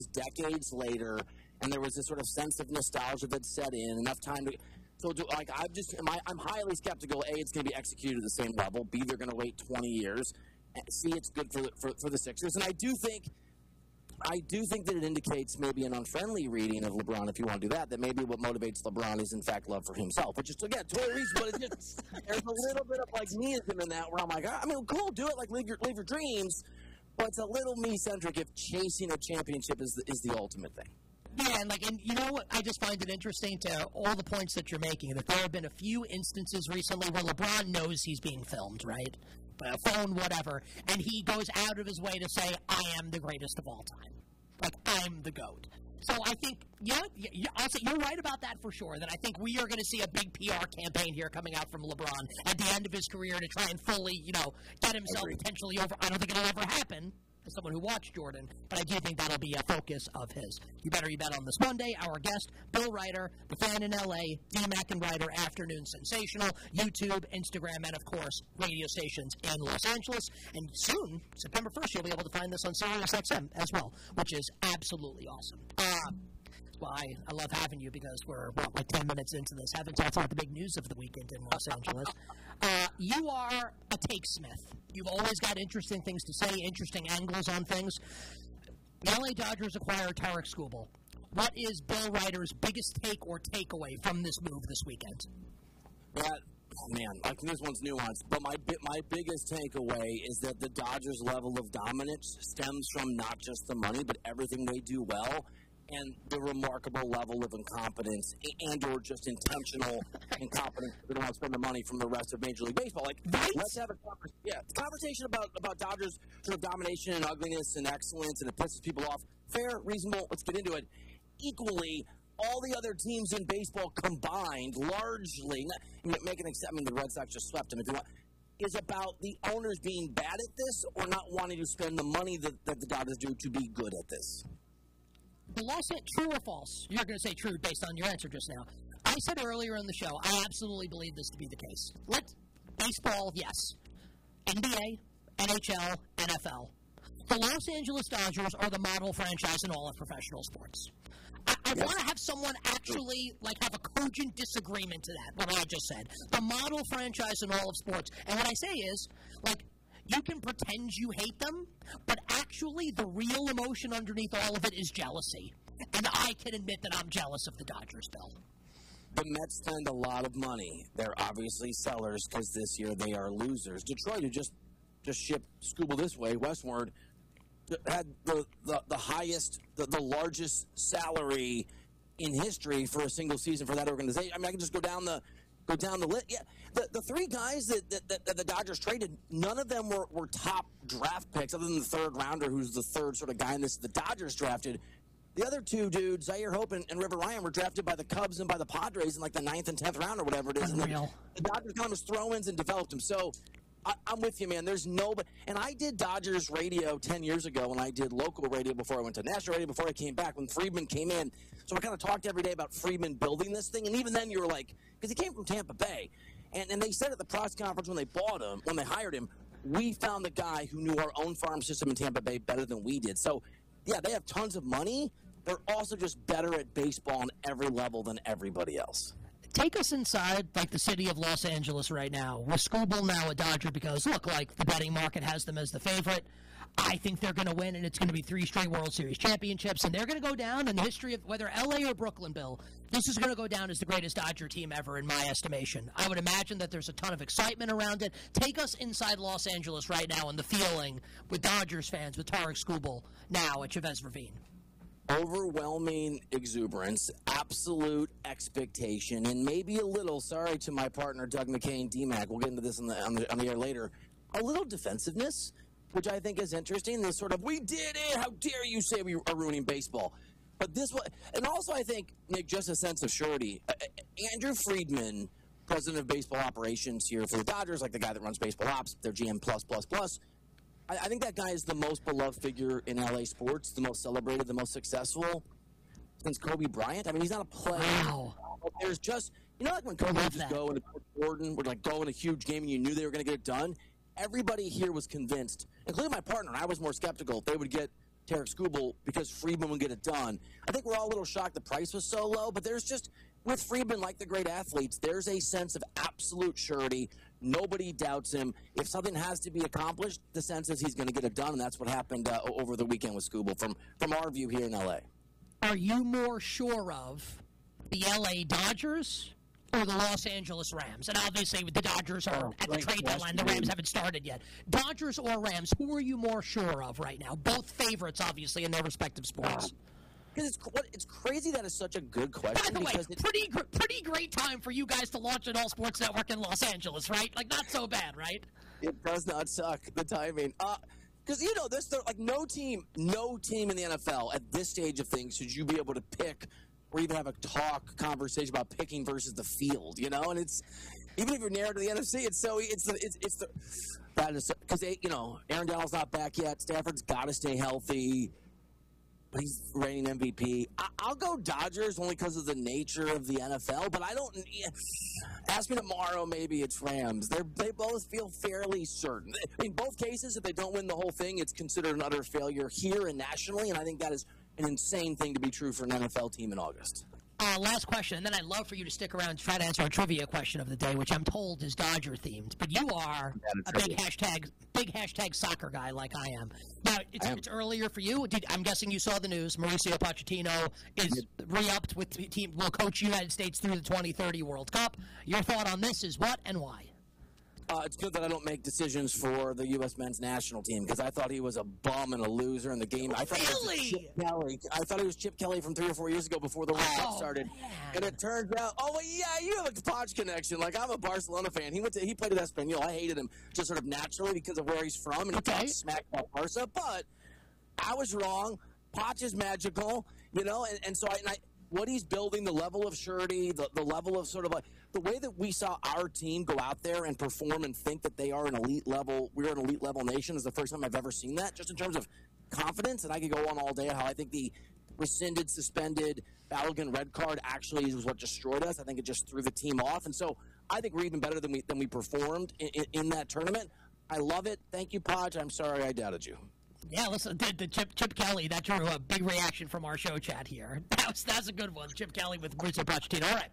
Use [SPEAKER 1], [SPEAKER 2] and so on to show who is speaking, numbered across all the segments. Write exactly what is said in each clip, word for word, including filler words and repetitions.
[SPEAKER 1] decades later, and there was this sort of sense of nostalgia that set in, enough time to so do, like I'm just am I, I'm highly skeptical. A, it's going to be executed at the same level. B, they're going to wait twenty years. C, it's good for the, for, for the Sixers, and I do think I do think that it indicates maybe an unfriendly reading of LeBron, if you want to do that, that maybe what motivates LeBron is, in fact, love for himself, which is, again, totally reasonable, but it's just, there's a little bit of, like, meism in that where I'm like, I mean, cool, do it, like, live your, live your dreams, but it's a little me-centric if chasing a championship is the, is the ultimate thing.
[SPEAKER 2] Yeah, and like, and you know what? I just find it interesting to all the points that you're making, that there have been a few instances recently where LeBron knows he's being filmed, right? A phone, whatever, and he goes out of his way to say, I am the greatest of all time. Like, I'm the GOAT. So I think, yeah, yeah, I'll say you're right about that for sure, that I think we are going to see a big P R campaign here coming out from LeBron at the end of his career to try and fully, you know, get himself potentially over. I don't think it'll ever happen, as someone who watched Jordan, but I do think that'll be a focus of his. You better you bet on this Monday. Our guest, Bill Reiter, the fan in L A, D. Mac and Reiter, Afternoon Sensational, YouTube, Instagram, and, of course, radio stations in Los Angeles. And soon, September first, you'll be able to find this on Sirius X M as well, which is absolutely awesome. Uh, well, I, I love having you because we're, what, like ten minutes into this. Haven't talked about the big news of the weekend in Los Angeles. Uh, you are a take-smith. You've always got interesting things to say, interesting angles on things. The L A Dodgers acquire Tarik Skubal. What is Bill Reiter's biggest take or takeaway from this move this weekend?
[SPEAKER 1] That, oh man, like this one's nuanced, but my my biggest takeaway is that the Dodgers' level of dominance stems from not just the money, but everything they do well, and the remarkable level of incompetence and or just intentional incompetence. They don't want to spend the money from the rest of Major League Baseball. Like,
[SPEAKER 2] right?
[SPEAKER 1] Let's have a conversation. Yeah, conversation about, about Dodgers' sort of domination and ugliness and excellence, and it pisses people off. Fair, reasonable, let's get into it. Equally, all the other teams in baseball combined, largely, not, make an exception, I mean, the Red Sox just swept them if you want, is about the owners being bad at this or not wanting to spend the money that, that the Dodgers do to be good at this.
[SPEAKER 2] The law said true or false? You're going to say true based on your answer just now. I said earlier in the show, I absolutely believe this to be the case. Let baseball, yes. N B A, N H L, N F L. The Los Angeles Dodgers are the model franchise in all of professional sports. I, I want to have someone actually like have a cogent disagreement to that, what I just said. The model franchise in all of sports. And what I say is, like, you can pretend you hate them, but actually the real emotion underneath all of it is jealousy. And I can admit that I'm jealous of the Dodgers, Bill.
[SPEAKER 1] The Mets spend a lot of money. They're obviously sellers because this year they are losers. Detroit, who just, just shipped Skubal this way, westward, had the, the, the highest, the, the largest salary in history for a single season for that organization. I mean, I can just go down the go down the list. Yeah, the, the three guys that, that, that, that the Dodgers traded, none of them were, were top draft picks, other than the third rounder, who's the third sort of guy in this. The Dodgers drafted. The other two dudes, Zaire Hope and, and River Ryan, were drafted by the Cubs and by the Padres in like the ninth and tenth round or whatever it is.
[SPEAKER 2] Unreal.
[SPEAKER 1] And the, the Dodgers kind of was throw-ins and developed them. So I, I'm with you, man. There's no – and I did Dodgers radio ten years ago, and I did local radio before I went to national radio, before I came back, when Friedman came in. So I kind of talked every day about Friedman building this thing. And even then you were like – because he came from Tampa Bay. And, and they said at the press conference when they bought him, when they hired him, we found the guy who knew our own farm system in Tampa Bay better than we did. So, yeah, they have tons of money. They're also just better at baseball on every level than everybody else.
[SPEAKER 2] Take us inside, like, the city of Los Angeles right now. With Skubal now a Dodger because, look, like, the betting market has them as the favorite. I think they're going to win, and it's going to be three straight World Series championships, and they're going to go down in the history of whether L A or Brooklyn, Bill. This is going to go down as the greatest Dodger team ever, in my estimation. I would imagine that there's a ton of excitement around it. Take us inside Los Angeles right now and the feeling with Dodgers fans, with Tarik Skubal now at Chavez Ravine.
[SPEAKER 1] Overwhelming exuberance, absolute expectation, and maybe a little, sorry to my partner Doug McCain, D-Mac, we'll get into this on the, on the, on the air later, a little defensiveness, which I think is interesting. This sort of, we did it, how dare you say we are ruining baseball. But this was, and also I think, Nick, just a sense of surety. Uh, Andrew Friedman, president of baseball operations here for the Dodgers, like the guy that runs baseball ops, their G M plus, plus, plus, I, I think that guy is the most beloved figure in L A sports, the most celebrated, the most successful since Kobe Bryant. I mean, he's not a player.
[SPEAKER 2] Wow.
[SPEAKER 1] There's just, you know, like when Kobe would just go and Jordan would like go in a huge game and you knew they were going to get it done. Everybody here was convinced, including my partner, and I was more skeptical, if they would get Tarik Skubal because Friedman would get it done. I think we're all a little shocked the price was so low, but there's just, with Friedman, like the great athletes, there's a sense of absolute surety. Nobody doubts him. If something has to be accomplished, the sense is he's going to get it done, and that's what happened uh, over the weekend with Skubal from, from our view here in L A.
[SPEAKER 2] Are you more sure of the L A Dodgers or the Los Angeles Rams? And obviously, the Dodgers are
[SPEAKER 1] oh,
[SPEAKER 2] at the trade deadline. The Rams haven't started yet. Dodgers or Rams, who are you more sure of right now? Both favorites, obviously, in their respective sports.
[SPEAKER 1] Because it's what it's crazy that is such a good question.
[SPEAKER 2] By the way,
[SPEAKER 1] because it,
[SPEAKER 2] pretty gr- pretty great time for you guys to launch an All Sports Network in Los Angeles, right? Like, not so bad, right?
[SPEAKER 1] It does not suck, the timing. Because, uh, you know, this like no team, no team in the N F L at this stage of things should you be able to pick or even have a talk conversation about picking versus the field, you know? And it's, even if you're narrow to the N F C, it's so, it's the, it's, it's the, that is, because, you know, Aaron Donald's not back yet. Stafford's got to stay healthy. He's reigning M V P. I, I'll go Dodgers only because of the nature of the N F L, but I don't. Ask me tomorrow, maybe it's Rams. They they both feel fairly certain. In both cases, if they don't win the whole thing, it's considered an utter failure here and nationally, and I think that is an insane thing to be true for an N F L team in August.
[SPEAKER 2] Uh, last question, and then I'd love for you to stick around to try to answer our trivia question of the day, which I'm told is Dodger themed. But you are a big hashtag, big hashtag soccer guy like I am. Now it's, it's earlier for you. Did, I'm guessing you saw the news. Mauricio Pochettino is re-upped with the team. Will coach the United States through the twenty thirty World Cup. Your thought on this is what and why?
[SPEAKER 1] Uh, it's good that I don't make decisions for the U S men's national team because I thought he was a bum and a loser in the game. I thought
[SPEAKER 2] really?
[SPEAKER 1] It was Chip Kelly. I thought it was Chip Kelly from three or four years ago before the World
[SPEAKER 2] oh,
[SPEAKER 1] Cup started.
[SPEAKER 2] Man.
[SPEAKER 1] And it turns out, oh, well, yeah, you have a Poch connection. Like, I'm a Barcelona fan. He went to, he played at Espanyol. I hated him just sort of naturally because of where he's from, and he
[SPEAKER 2] okay.
[SPEAKER 1] talked smack about Barca. But I was wrong. Poch is magical, you know, and, and so I, and I what he's building, the level of surety, the, the level of sort of like the way that we saw our team go out there and perform and think that they are an elite level, we're an elite level nation is the first time I've ever seen that, just in terms of confidence. And I could go on all day how I think the rescinded, suspended, Balogun red card actually was what destroyed us. I think it just threw the team off. And so I think we're even better than we than we performed in, in, in that tournament. I love it. Thank you, Podge. I'm sorry I doubted you.
[SPEAKER 2] Yeah, listen, the, the Chip, Chip Kelly, that drew a big reaction from our show chat here. That was, that's a good one, Chip Kelly with Mauricio Pochettino. All right.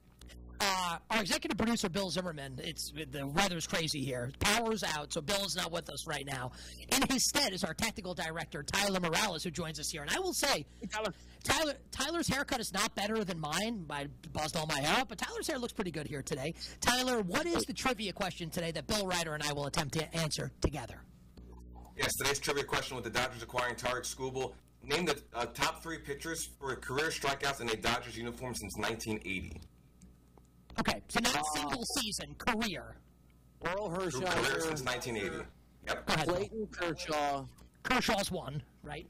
[SPEAKER 2] Uh, our executive producer, Bill Zimmerman, it's the weather's crazy here. Power's out, so Bill is not with us right now. In his stead is our technical director, Tyler Morales, who joins us here. And I will say, Tyler, Tyler Tyler's haircut is not better than mine. I buzzed all my hair out, but Tyler's hair looks pretty good here today. Tyler, what is the trivia question today that Bill Ryder and I will attempt to answer together?
[SPEAKER 3] Yes, today's trivia question with the Dodgers acquiring Tarik Skubal. Name the uh, top three pitchers for career strikeouts in a Dodgers uniform since nineteen eighty.
[SPEAKER 2] Okay, so not single season, career.
[SPEAKER 1] Earl Hershiser.
[SPEAKER 3] Career since nineteen eighty. Yep.
[SPEAKER 2] Go ahead,
[SPEAKER 1] Clayton Kershaw.
[SPEAKER 2] Kershaw's one, right?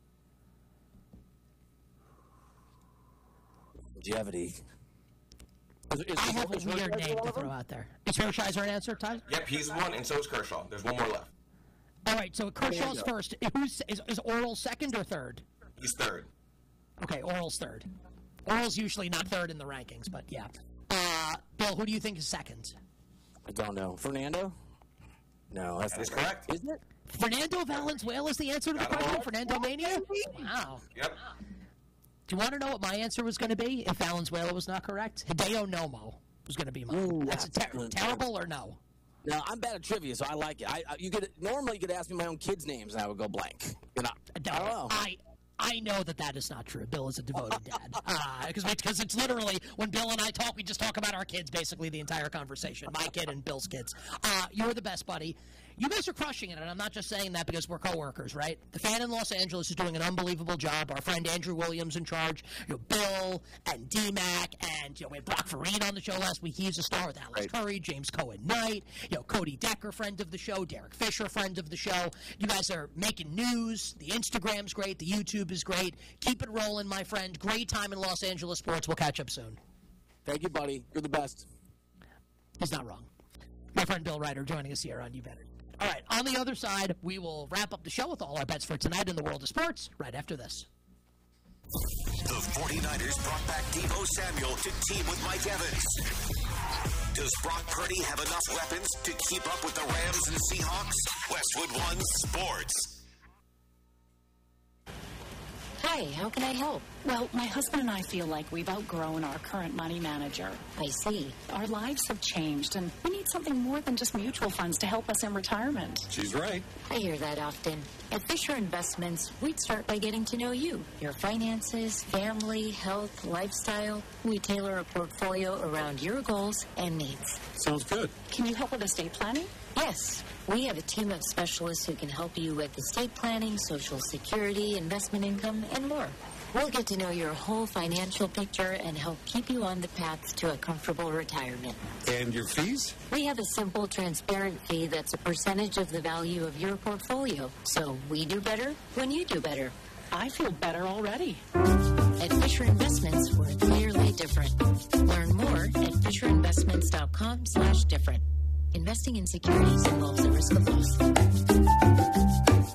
[SPEAKER 1] Longevity. Is, is,
[SPEAKER 2] I have a
[SPEAKER 1] is
[SPEAKER 2] weird
[SPEAKER 1] Hershiser
[SPEAKER 2] name
[SPEAKER 1] one
[SPEAKER 2] to
[SPEAKER 1] of them?
[SPEAKER 2] throw out there. Is Hershiser an answer, Tyler?
[SPEAKER 3] Yep, he's one, and so is Kershaw. There's one more left.
[SPEAKER 2] All right, so Kershaw's first. Who's is, is Oral second or third?
[SPEAKER 3] He's third.
[SPEAKER 2] Okay, Oral's third. Oral's usually not third in the rankings, but yeah. Uh, Bill, who do you think is second?
[SPEAKER 1] I don't know. Fernando? No, that's
[SPEAKER 3] That
[SPEAKER 1] not
[SPEAKER 3] is correct.
[SPEAKER 1] Isn't it?
[SPEAKER 2] Fernando Valenzuela is the answer to the question? Fernando Mania? Wow.
[SPEAKER 3] Yep.
[SPEAKER 2] Do you want to know what my answer was going to be if Valenzuela was not correct? Hideo Nomo was going to be mine.
[SPEAKER 1] Ooh,
[SPEAKER 2] that's
[SPEAKER 1] that's
[SPEAKER 2] a ter-
[SPEAKER 1] good.
[SPEAKER 2] terrible or no?
[SPEAKER 1] No, I'm bad at trivia, so I like it. I, I you could normally you could ask me my own kids' names, and I would go blank. You know, I don't know.
[SPEAKER 2] I I know that that is not true. Bill is a devoted dad. Because uh, because it's literally, when Bill and I talk, we just talk about our kids basically the entire conversation. My kid and Bill's kids. Uh, you're the best, buddy. You guys are crushing it, and I'm not just saying that because we're coworkers, right? The fan in Los Angeles is doing an unbelievable job. Our friend Andrew Williams in charge. You know, Bill and D-Mac, and you know, we had Brock Farine on the show last week. He's a star with Alex
[SPEAKER 1] right.
[SPEAKER 2] Curry, James Cohen-Knight, you know, Cody Decker, friend of the show, Derek Fisher, friend of the show. You guys are making news. The Instagram's great. The YouTube is great. Keep it rolling, my friend. Great time in Los Angeles sports. We'll catch up soon.
[SPEAKER 1] Thank you, buddy. You're the best.
[SPEAKER 2] He's not wrong. My friend Bill Ryder joining us here on You Bet It. All right, on the other side, we will wrap up the show with all our bets for tonight in the world of sports right after this.
[SPEAKER 4] The 49ers brought back Deebo Samuel to team with Mike Evans. Does Brock Purdy have enough weapons to keep up with the Rams and Seahawks? Westwood One Sports.
[SPEAKER 5] Hi, how can I help?
[SPEAKER 6] Well, my husband and I feel like we've outgrown our current money manager.
[SPEAKER 5] I see.
[SPEAKER 6] Our lives have changed, and we need something more than just mutual funds to help us in retirement.
[SPEAKER 3] She's right.
[SPEAKER 5] I hear that often. At Fisher Investments, we'd start by getting to know you, your finances, family, health, lifestyle. We tailor a portfolio around your goals and needs.
[SPEAKER 3] Sounds good.
[SPEAKER 6] Can you help with estate planning?
[SPEAKER 5] Yes. We have a team of specialists who can help you with estate planning, Social Security, investment income, and more. We'll get to know your whole financial picture and help keep you on the path to a comfortable retirement.
[SPEAKER 3] And your fees?
[SPEAKER 5] We have a simple, transparent fee that's a percentage of the value of your portfolio. So we do better when you do better.
[SPEAKER 6] I feel better already.
[SPEAKER 5] At Fisher Investments, we're clearly different. Learn more at fisher investments dot com slash different. Investing in securities involves a risk of loss.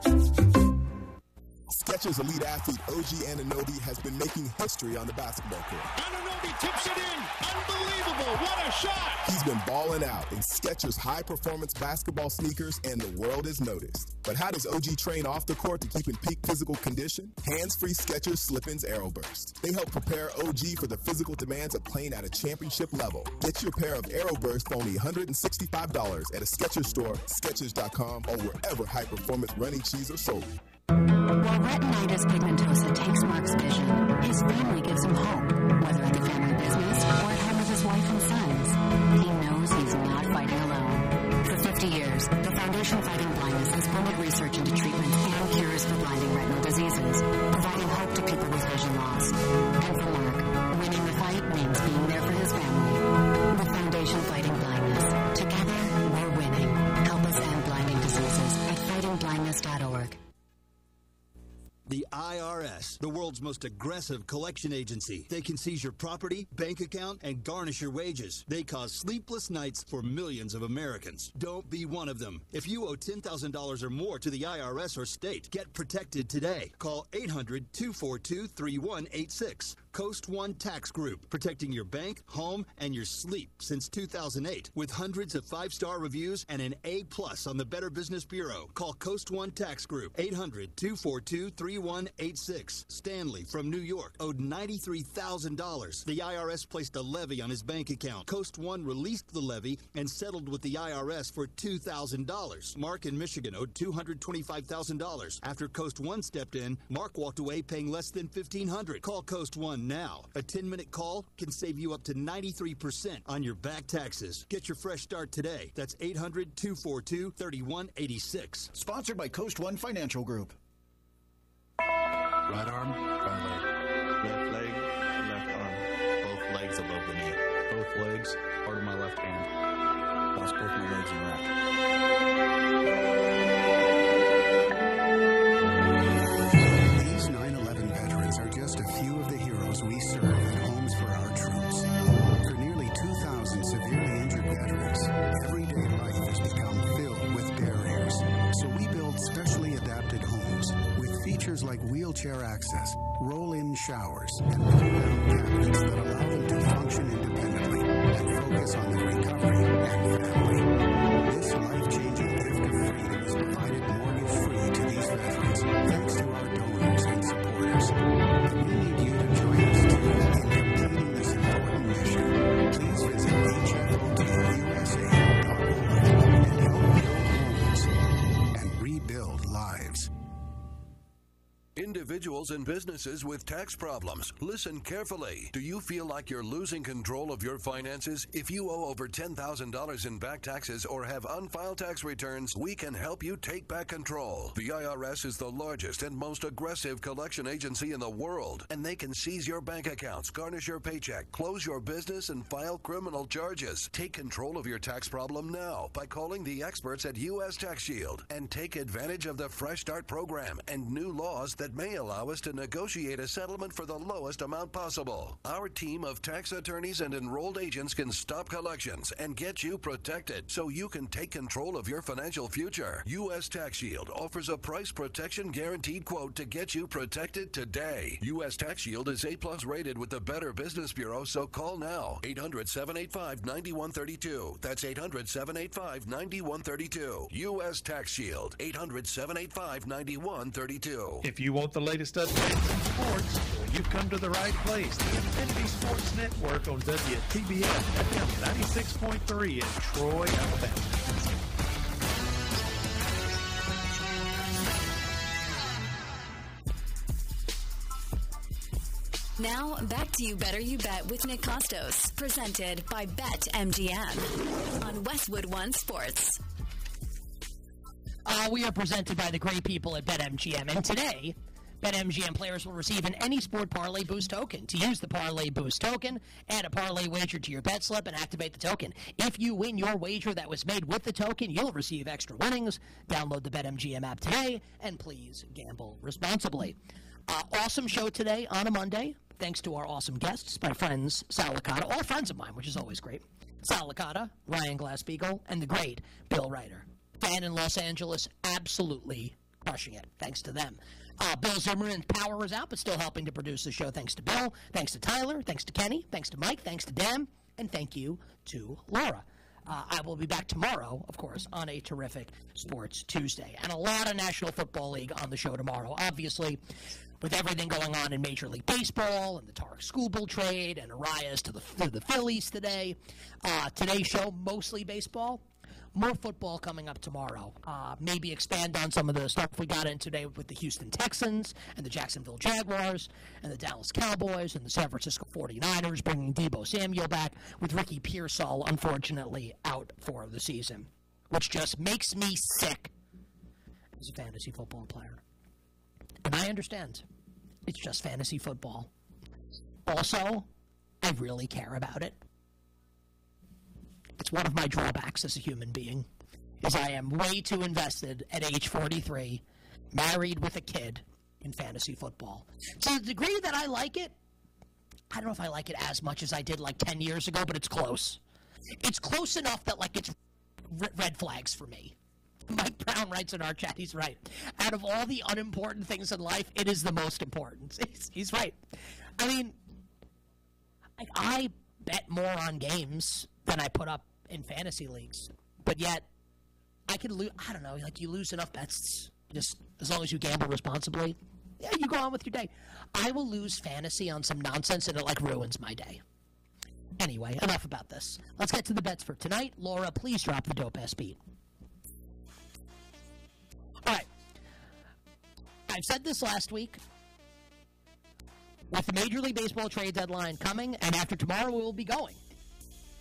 [SPEAKER 7] Skechers elite athlete O G Anunoby has been making history on the basketball court.
[SPEAKER 8] Anunoby tips it in. Unbelievable. What a shot.
[SPEAKER 7] He's been balling out in Skechers high-performance basketball sneakers, and the world has noticed. But how does O G train off the court to keep in peak physical condition? Hands-free Skechers Slip-ins AeroBurst. They help prepare O G for the physical demands of playing at a championship level. Get your pair of AeroBurst for only one hundred sixty-five dollars at a Skechers store, Skechers dot com, or wherever high-performance running shoes are sold.
[SPEAKER 6] While retinitis pigmentosa takes Mark's vision, his family gives him hope. Whether at the family business or at home with his wife and sons, he knows he's not fighting alone. For fifty years, the Foundation Fighting Blindness has funded research into treatment and cures for blinding retinal diseases, providing hope to people with vision loss. And for Mark, winning the fight means being there for his family. The Foundation Fighting Blindness. Together, we're winning. Help us end blinding diseases at fighting blindness dot org.
[SPEAKER 9] The I R S, the world's most aggressive collection agency. They can seize your property, bank account, and garnish your wages. They cause sleepless nights for millions of Americans. Don't be one of them. If you owe ten thousand dollars or more to the I R S or state, get protected today. Call eight hundred, two four two, three one eight six. Coast One Tax Group, protecting your bank, home, and your sleep since two thousand eight. With hundreds of five-star reviews and an A plus on the Better Business Bureau. Call Coast One Tax Group, eight hundred, two four two, three one eight six. Stanley from New York owed ninety-three thousand dollars. The I R S placed a levy on his bank account. Coast One released the levy and settled with the I R S for two thousand dollars. Mark in Michigan owed two hundred twenty-five thousand dollars. After Coast One stepped in, Mark walked away paying less than fifteen hundred dollars. Call Coast One now. A ten-minute call can save you up to ninety-three percent on your back taxes. Get your fresh start today. That's eight hundred, two four two, three one eight six.
[SPEAKER 8] Sponsored by Coast One Financial Group.
[SPEAKER 10] Right arm, right leg. Left leg, left arm. Both legs above the knee. Both legs, part of my left hand. Cross both my legs and rack.
[SPEAKER 11] These nine eleven veterans are just a few of the heroes we serve at Homes for Our Troops. For nearly two thousand severely injured veterans, everyday life has become filled with barriers. So we build specially adapted homes with features like wheelchair access, roll-in showers, and pull-down cabinets that allow them to function independently and focus on their recovery and family. This life-changing gift of freedom is provided mortgage-free to these veterans thanks to our donors and supporters. But we need you to join us too in completing this important mission. Please visit H F O T U S A dot org and help build homes and rebuild lives.
[SPEAKER 12] Individuals and businesses with tax problems, listen carefully. Do you feel like you're losing control of your finances? If you owe over ten thousand dollars in back taxes or have unfiled tax returns, we can help you take back control. The I R S is the largest and most aggressive collection agency in the world, and they can seize your bank accounts, garnish your paycheck, close your business, and file criminal charges. Take control of your tax problem now by calling the experts at U S Tax Shield and take advantage of the Fresh Start program and new laws that may allow us to negotiate a settlement for the lowest amount possible. Our team of tax attorneys and enrolled agents can stop collections and get you protected so you can take control of your financial future. U S Tax Shield offers a price protection guaranteed quote to get you protected today. U S Tax Shield is A plus rated with the Better Business Bureau, so call now. eight hundred, seven eight five, nine one three two. That's eight hundred, seven eight five, nine one three two. U S Tax Shield. eight hundred, seven eight five, nine one three two.
[SPEAKER 13] If you want the latest advancing sports, well, you've come to the right place. The Infinity Sports Network on W T B S F M ninety-six point three in Troy, Alabama.
[SPEAKER 14] Now, back to You Better You Bet with Nick Costos, presented by BetMGM on Westwood One Sports.
[SPEAKER 2] Uh, we are presented by the great people at BetMGM, and today, BetMGM players will receive an Any Sport Parlay Boost token. To use the Parlay Boost token, add a parlay wager to your bet slip and activate the token. If you win your wager that was made with the token, you'll receive extra winnings. Download the BetMGM app today, and please gamble responsibly. Uh, awesome show today on a Monday. Thanks to our awesome guests, my friends Sal Licata, all friends of mine, which is always great. Sal Licata, Ryan Glass-Beagle, and the great Bill Ryder. Fan in Los Angeles, absolutely crushing it. Thanks to them. Uh, Bill Zimmerman's power is out, but still helping to produce the show. Thanks to Bill. Thanks to Tyler. Thanks to Kenny. Thanks to Mike. Thanks to Dan. And thank you to Laura. Uh, I will be back tomorrow, of course, on a terrific Sports Tuesday. And a lot of National Football League on the show tomorrow. Obviously, with everything going on in Major League Baseball and the Tarek Skubal trade and Arias to the, to the Phillies today. Uh, today's show, mostly baseball. More football coming up tomorrow. Uh, maybe expand on some of the stuff we got in today with the Houston Texans and the Jacksonville Jaguars and the Dallas Cowboys and the San Francisco forty-niners, bringing Deebo Samuel back with Ricky Pearsall, unfortunately, out for the season, which just makes me sick as a fantasy football player. And I understand. It's just fantasy football. Also, I really care about it. It's one of my drawbacks as a human being, is I am way too invested at age forty-three, married with a kid, in fantasy football. To the degree that I like it, I don't know if I like it as much as I did like ten years ago, but it's close. It's close enough that like it's r- red flags for me. Mike Brown writes in our chat, he's right. Out of all the unimportant things in life, it is the most important. He's, he's right. I mean, I, I bet more on games than I put up in fantasy leagues. But yet, I could lose, I don't know, like you lose enough bets, just as long as you gamble responsibly. Yeah, you go on with your day. I will lose fantasy on some nonsense and it like ruins my day. Anyway, enough about this. Let's get to the bets for tonight. Laura, please drop the dope-ass beat. All right. I've said this last week. With the Major League Baseball trade deadline coming, and after tomorrow we will be going.